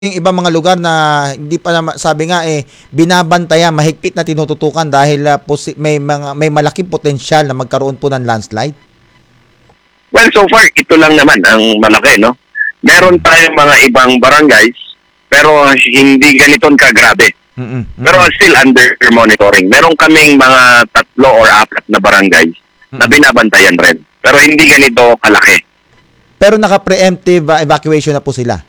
yung ibang mga lugar na hindi pa naman, sabi nga binabantayan, mahigpit na tinututukan dahil may malaking potensyal na magkaroon po ng landslide? Well, so far ito lang naman ang malaki, no? Meron tayong mga ibang barangays pero hindi ganitong kagrabe. Pero still under monitoring. Meron kaming mga 3 or 4 na barangays na binabantayan rin. Pero hindi ganito kalaki. Pero naka-preemptive evacuation na po sila?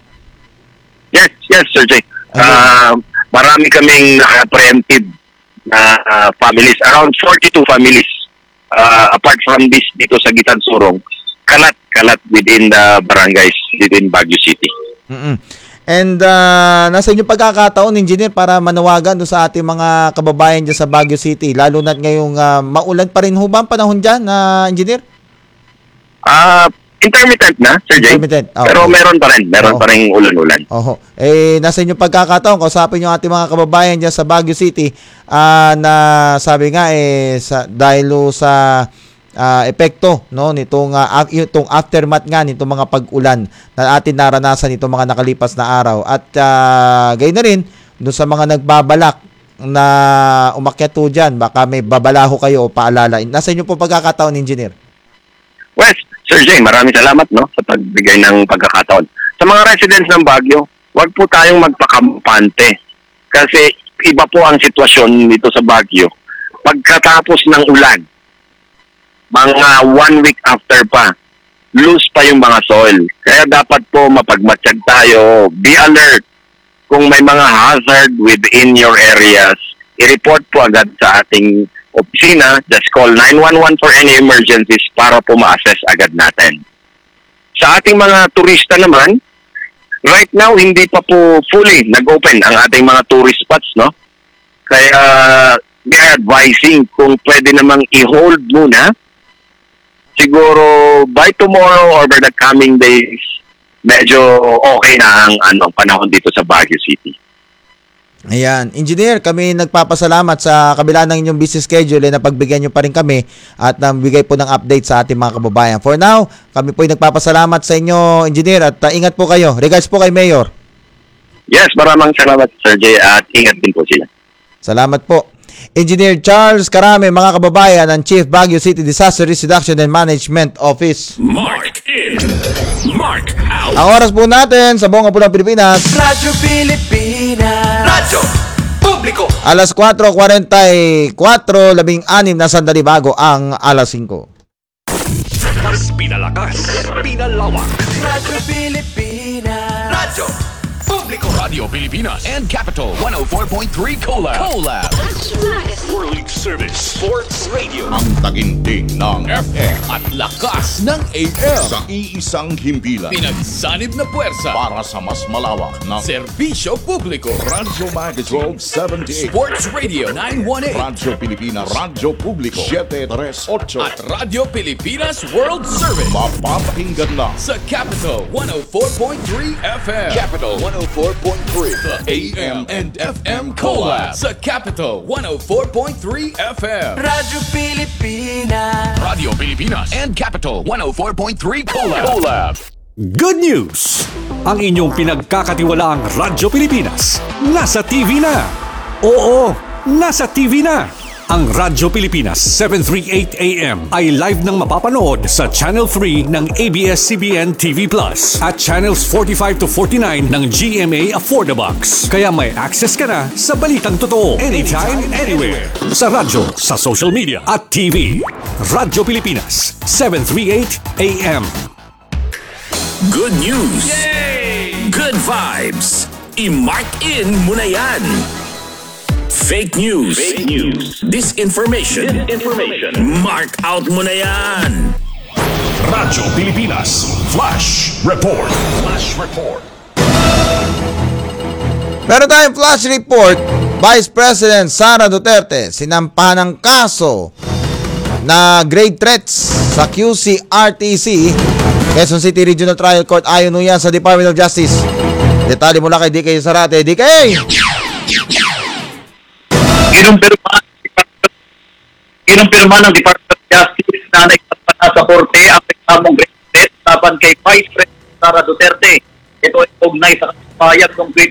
Yes, Sir Jay. Marami kaming naka-preemptive na families. Around 42 families. Apart from this, dito sa Gitansurong, kalat within the barangays within Baguio City. And nasa inyong pagkakataon, Engineer, para manawagan doon sa ating mga kababayan dyan sa Baguio City, lalo na't ngayong maulan pa rin ho ba ang panahon dyan, Engineer? Intermittent na, Sir Jay. Intermittent. Oh, pero meron pa rin ulan-ulan. Nasa inyong pagkakataon, kausapin yung ating mga kababayan dyan sa Baguio City na sabi nga dahil sa epekto, no, nitong itong aftermath nga nitong mga pag-ulan na atin naranasan nitong mga nakalipas na araw. At gayon na rin doon sa mga nagbabalak na umakyat po dyan, baka may babalaho kayo o paalala. Nasa inyo po pagkakataon, Engineer? Well, Sir Jay, maraming salamat, no, sa pagbigay ng pagkakataon. Sa mga residents ng Baguio, wag po tayong magpakampante kasi iba po ang sitwasyon dito sa Baguio. Pagkatapos ng ulan, mga 1 week after pa, loose pa yung mga soil. Kaya dapat po mapagmatsyag tayo, be alert. Kung may mga hazard within your areas, i-report po agad sa ating opisina. Just call 911 for any emergencies para po ma-assess agad natin. Sa ating mga turista naman, right now, hindi pa po fully nag-open ang ating mga tourist spots, no? Kaya, we are advising kung pwede namang i-hold muna. Siguro, by tomorrow or by the coming days, medyo okay na ang panahon dito sa Baguio City. Ayan. Engineer, kami nagpapasalamat sa kabila ng inyong busy schedule na pagbigyan nyo pa rin kami at nagbigay po ng update sa ating mga kababayan. For now, kami po ay nagpapasalamat sa inyo, Engineer, at ingat po kayo. Regards po kay Mayor. Yes, maraming salamat, Sir Jay, at ingat din po sila. Salamat po. Engineer Charles Carame, mga kababayan, ang Chief Baguio City Disaster Risk Reduction and Management Office. Mark in, Mark out. Ang oras po natin sa buong Kapulang Pilipinas, Radyo Pilipinas, Radyo Publiko. alas 4:44, 16 na sandali bago ang alas 5. Mas pinalakas, pinalawak. Radyo Pilipinas, Radyo Publiko. Radio Pilipinas and Capital 104.3 Collab. World Service Sports Radio. Ang taginting ng FM at lakas ng AM. sa iisang himpilan Pinagsanib na puwersa. para sa mas malawak na Serbisyo Publiko. Radyo Magazine 1278, Sports Radio 918. Radyo Pilipinas, Radyo Publiko 738. At Radio Pilipinas World Service. Mapapakinggan lang Sa Capital 104.3 FM. Capital 104.3. The AM and FM Collab. Sa Capital 104.3 FM. Radyo Pilipinas. Radio Pilipinas and Capital 104.3 Collab. Good news! Ang inyong pinagkakatiwalaang Radyo Pilipinas nasa TV na. Oo, nasa TV na. Ang Radyo Pilipinas 738 AM ay live nang mapapanood sa Channel 3 ng ABS-CBN TV Plus at Channels 45 to 49 ng GMA Affordabox. Kaya may access ka na sa balitang totoo anytime, anywhere. Sa radyo, sa social media at TV. Radyo Pilipinas 738 AM. Good news! Yay! Good vibes! I-mark in mo na yan! Fake news. Fake news. Disinformation. Mark out mo na yan. Radyo Pilipinas Flash Report. Meron tayong flash report. Vice President Sara Duterte sinampahan ng kaso na grave threats sa QC-RTC Quezon City Regional Trial Court. Ayon yan sa Department of Justice. Detalye mula kay DK Zarate. DK! Kinumpirma ng Department of Justice na naipagpana sa korte ang reklamong grave threat laban kay Vice President Sara Duterte. Ito ay ugnay sa payag ng